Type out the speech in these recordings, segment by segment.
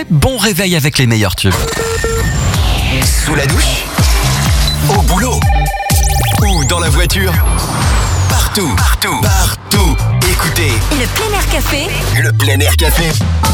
fait, bon réveil avec les meilleurs tubes. Sous la douche, au boulot ou dans la voiture. Partout. Écoutez Le Plein Air Café. le Plein Air Café.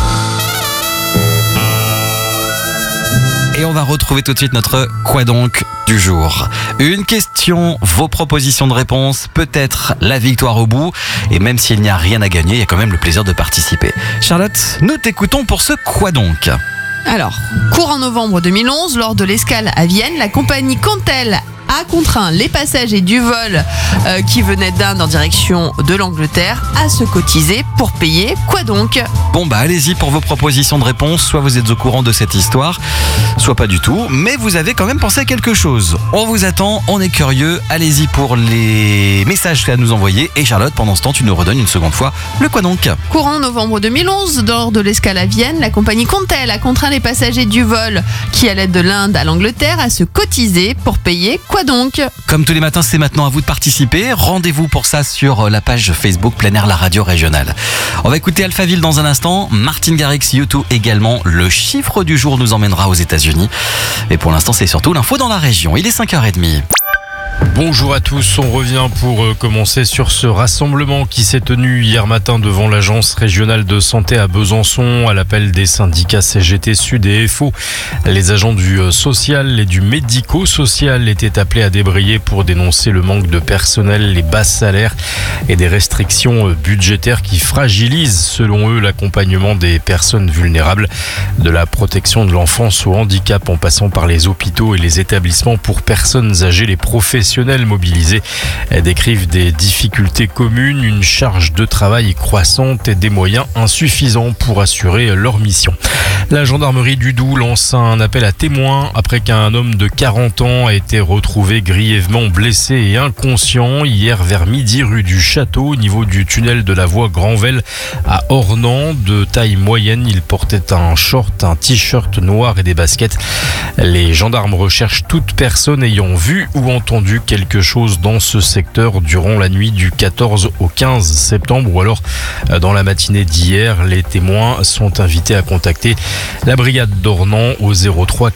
Et on va retrouver tout de suite notre Quoi donc du jour. Une question, vos propositions de réponse, peut-être la victoire au bout. Et même s'il n'y a rien à gagner, il y a quand même le plaisir de participer. Charlotte, nous t'écoutons pour ce Quoi donc ? Alors, courant novembre 2011, lors de l'escale à Vienne, la compagnie Cantel a contraint les passagers du vol qui venaient d'Inde en direction de l'Angleterre à se cotiser pour payer quoi donc ? Bon bah allez-y pour vos propositions de réponse, soit vous êtes au courant de cette histoire, soit pas du tout, mais vous avez quand même pensé à quelque chose. On vous attend, on est curieux, allez-y pour les messages à nous envoyer. Et Charlotte, pendant ce temps, tu nous redonnes une seconde fois le quoi donc ? Courant novembre 2011, lors de l'escale à Vienne, la compagnie Cantel a contraint les passagers du vol qui allaient de l'Inde à l'Angleterre à se cotiser pour payer quoi donc ? Comme tous les matins, c'est maintenant à vous de participer. Rendez-vous pour ça sur la page Facebook Plein Air, la radio régionale. On va écouter Alphaville dans un instant. Martin Garrix, U2 également. Le chiffre du jour nous emmènera aux États-Unis. Et pour l'instant, c'est surtout l'info dans la région. Il est 5h30. Bonjour à tous, on revient pour commencer sur ce rassemblement qui s'est tenu hier matin devant l'agence régionale de santé à Besançon à l'appel des syndicats CGT Sud et FO. Les agents du social et du médico-social étaient appelés à débrayer pour dénoncer le manque de personnel, les bas salaires et des restrictions budgétaires qui fragilisent selon eux l'accompagnement des personnes vulnérables, de la protection de l'enfance au handicap en passant par les hôpitaux et les établissements pour personnes âgées. Les professionnels mobilisés décrivent des difficultés communes, une charge de travail croissante et des moyens insuffisants pour assurer leur mission. La gendarmerie du Doubs lance un appel à témoins après qu'un homme de 40 ans a été retrouvé grièvement blessé et inconscient hier vers midi rue du Château au niveau du tunnel de la voie Granvelle à Ornans. De taille moyenne, il portait un short, un t-shirt noir et des baskets. Les gendarmes recherchent toute personne ayant vu ou entendu quelque chose dans ce secteur durant la nuit du 14 au 15 septembre ou alors dans la matinée d'hier. Les témoins sont invités à contacter la brigade d'Ornans au 03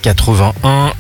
81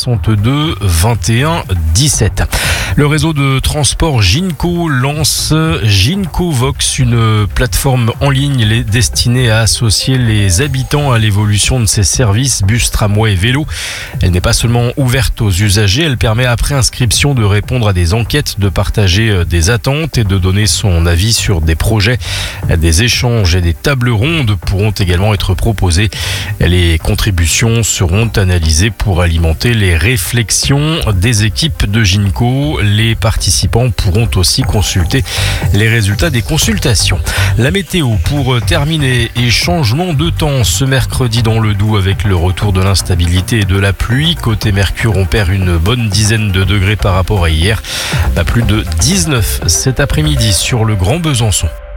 62 21 17. Le réseau de transport Ginko lance Ginko Vox, une plateforme en ligne destinée à associer les habitants à l'évolution de ses services bus, tramway et vélo. Elle n'est pas seulement ouverte aux usagers, elle permet après inscription de répondre à des enquêtes, de partager des attentes et de donner son avis sur des projets. Des échanges et des tables rondes pourront également être proposés. Les contributions seront analysées pour alimenter les réflexions des équipes de Ginko. Les participants pourront aussi consulter les résultats des consultations. La météo pour terminer et changement de temps ce mercredi dans le Doubs avec le retour de l'instabilité et de la pluie. Côté Mercure, on perd une bonne dizaine de degrés par rapport à hier. Plus de 19 cet après-midi sur le Grand Besançon.